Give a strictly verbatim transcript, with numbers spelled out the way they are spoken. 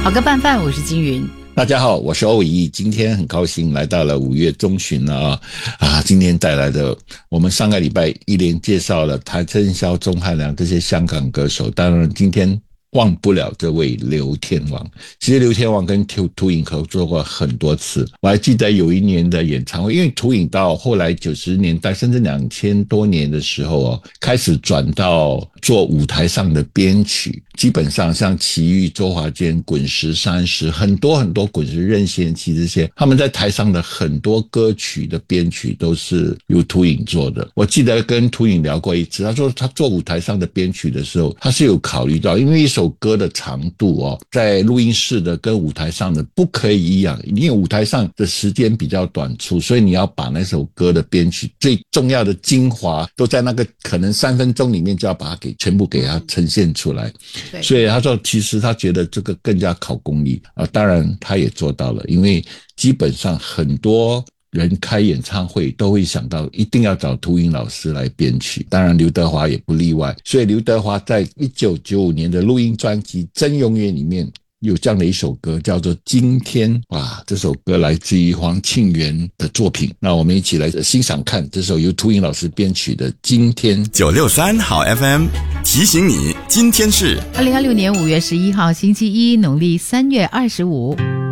好个拌饭，我是金云。 大家好，我是欧怡，今天很高兴来到了五月中旬了啊！啊，今天带来的我们上个礼拜一连介绍了谭正宵、钟汉良这些香港歌手，当然今天忘不了这位刘天王。其实刘天王跟涂涂颖合作过很多次，我还记得有一年的演唱会，因为涂颖到后来九十年代甚至两千多年的时候哦，开始转到做舞台上的编曲，基本上像齐豫、周华健、滚石、三十，很多很多滚石、任贤齐这些，他们在台上的很多歌曲的编曲都是由涂颖做的。我记得跟涂颖聊过一次，他说他做舞台上的编曲的时候，他是有考虑到，因为一首歌的长度哦，在录音室的跟舞台上的不可以一样，因为舞台上的时间比较短促，所以你要把那首歌的编曲最重要的精华都在那个可能三分钟里面就要把它给全部给它呈现出来。所以他说其实他觉得这个更加考功力啊，当然他也做到了，因为基本上很多人开演唱会都会想到一定要找涂颖老师来编曲，当然刘德华也不例外。所以刘德华在一九九五年的录音专辑《真永远》里面有这样的一首歌叫做《今天》，哇，这首歌来自于黄庆元的作品。那我们一起来欣赏看这首由涂颖老师编曲的《今天》。 九六三好 F M 提醒你，今天是二零二六年五月十一号星期一，农历三月二十五。